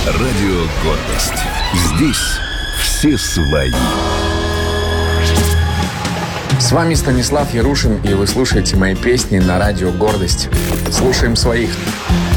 Радио «Гордость». Здесь все свои. С вами Станислав Ярушин, и вы слушаете мои песни на радио «Гордость». Слушаем своих.